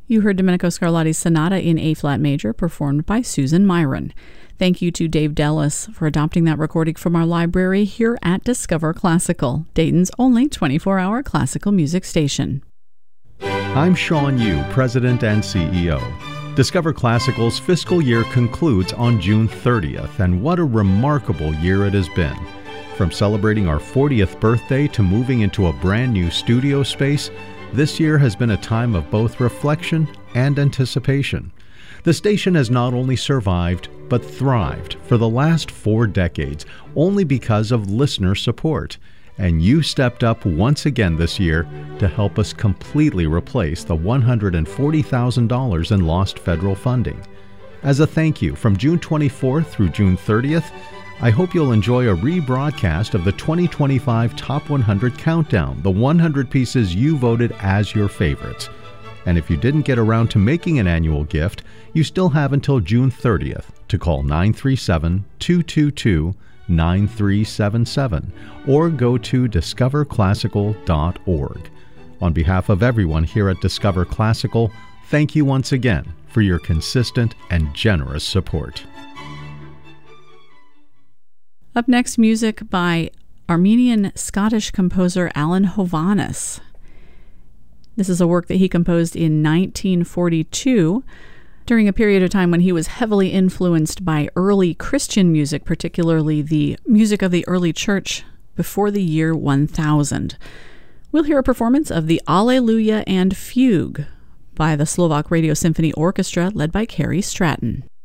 You heard Domenico Scarlatti's Sonata in A-flat major, performed by Susan Myron. Thank you to Dave Dellis for adopting that recording from our library here at Discover Classical, Dayton's only 24-hour classical music station. I'm Sean Yu, President and CEO. Discover Classical's fiscal year concludes on June 30th, and what a remarkable year it has been. From celebrating our 40th birthday to moving into a brand new studio space, this year has been a time of both reflection and anticipation. The station has not only survived, but thrived for the last 4 decades, only because of listener support. And you stepped up once again this year to help us completely replace the $140,000 in lost federal funding. As a thank you, from June 24th through June 30th, I hope you'll enjoy a rebroadcast of the 2025 Top 100 Countdown, the 100 pieces you voted as your favorites. And if you didn't get around to making an annual gift, you still have until June 30th to call 937-222-9377 or go to discoverclassical.org. On behalf of everyone here at Discover Classical, thank you once again for your consistent and generous support. Up next, music by Armenian-Scottish composer Alan Hovhannes. This is a work that he composed in 1942 during a period of time when he was heavily influenced by early Christian music, particularly the music of the early church before the year 1000. We'll hear a performance of the Alleluia and Fugue by the Slovak Radio Symphony Orchestra led by Carrie Stratton.